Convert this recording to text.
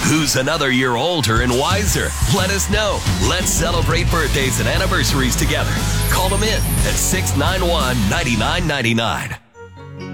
Who's another year older and wiser? Let us know. Let's celebrate birthdays and anniversaries together. Call them in at 691-9999.